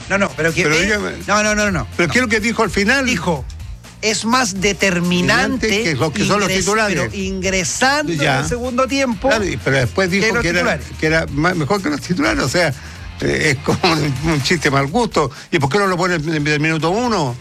pero que... dígame. No. ¿Pero qué es lo que dijo al final? Dijo, es más determinante que lo que son los titulares. Pero ingresando en el segundo tiempo... Claro, pero después dijo que era mejor que los titulares, o sea, es como un chiste mal gusto. ¿Y por qué no lo pone en el minuto 1?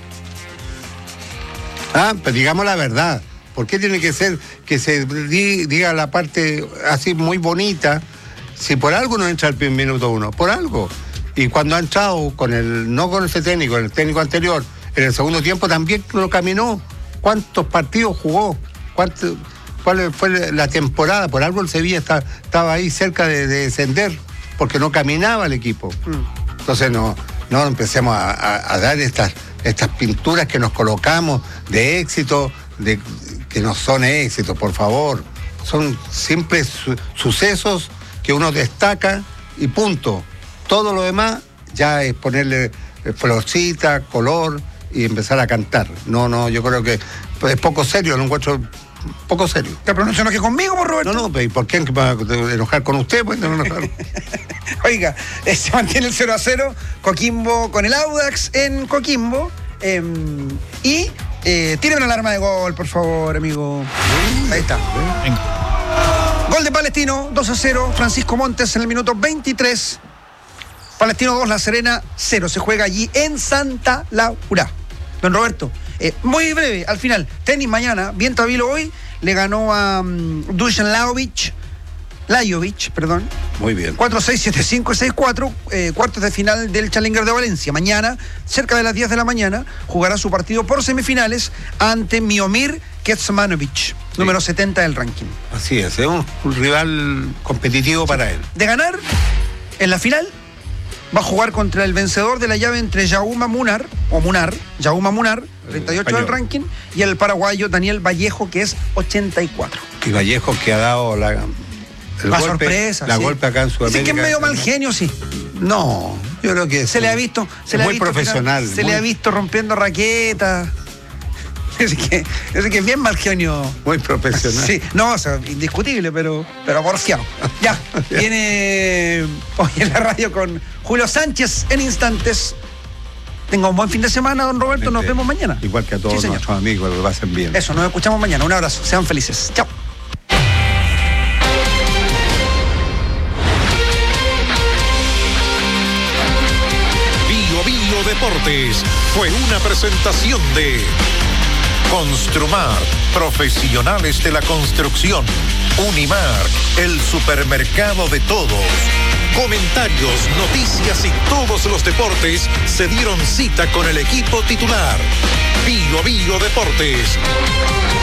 Pues digamos la verdad. ¿Por qué tiene que ser que se diga la parte así muy bonita? Si por algo no entra el minuto 1, por algo. Y cuando ha entrado no con ese técnico, el técnico anterior, en el segundo tiempo también lo caminó. ¿Cuántos partidos jugó? ¿Cuál fue la temporada? Por algo el Sevilla estaba ahí cerca de descender, porque no caminaba el equipo. Entonces no empecemos a dar estas pinturas que nos colocamos de éxito, que no son éxitos, por favor. Son simples sucesos que uno destaca y punto. Todo lo demás ya es ponerle florcita, color y empezar a cantar. No, yo creo que es poco serio, lo encuentro poco serio. Pero no se enoje conmigo, por Roberto. No, ¿y por qué enojar con usted? Pues no enojar. Oiga, se mantiene el 0-0, Coquimbo con el Audax en Coquimbo. Tire una alarma de gol, por favor, amigo. Ahí está. Venga. Gol de Palestino, 2-0. Francisco Montes en el minuto 23. Palestino 2, La Serena 0. Se juega allí en Santa Laura. Don Roberto, muy breve, al final. Tenis mañana, Viento Avilo hoy. Le ganó a Dusan Lajovic. Muy bien. 4-6, 7-5 y 6-4, cuartos de final del Challenger de Valencia. Mañana, cerca de las 10 de la mañana, jugará su partido por semifinales ante Miomir Kecmanovic, número 70 del ranking. Así es un rival competitivo para él. De ganar, en la final, va a jugar contra el vencedor de la llave entre Jaume Munar, 38 del ranking, y el paraguayo Daniel Vallejo, que es 84. Y Vallejo que ha dado la sorpresa. La golpe acá en Sudamérica. Sí, que es medio mal genio, sí. No, yo creo que se le ha visto. Muy profesional. Se le ha visto rompiendo raquetas. Es que es bien mal genio. Muy profesional. Sí, no, o sea, indiscutible, pero porfiado. Ya, viene hoy en la radio con Julio Sánchez en instantes. Tenga un buen fin de semana, don Roberto. Nos vemos mañana. Igual que a todos nuestros amigos, lo pasen bien. Eso, nos escuchamos mañana. Un abrazo. Sean felices. Chao. Bio Deportes fue una presentación de Construmar, profesionales de la construcción. Unimar, el supermercado de todos. Comentarios, noticias y todos los deportes se dieron cita con el equipo titular. Bio Deportes.